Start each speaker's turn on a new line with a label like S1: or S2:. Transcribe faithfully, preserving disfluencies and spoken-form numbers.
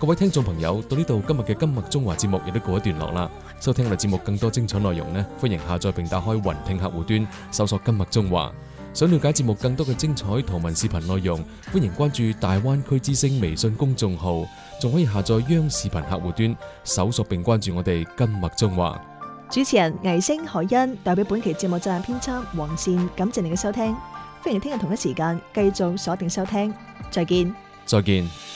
S1: 各位聽眾朋友，到呢度今日嘅今麥中華節目亦都告一段落啦。收聽我哋節目更多精彩內容呢，歡迎下載並打開雲聽客戶端，搜索今麥中華。想了解節目更多嘅精彩圖文視頻內容，歡迎關注大灣區之聲微信公眾號，仲可以下載央視頻客戶端，搜索並關注我哋今麥中華。
S2: 主持人倪星海欣代表本期節目責任編輯黃善，感謝你嘅收聽，歡迎聽日同一時間繼續鎖定收聽，再見。
S1: 再見。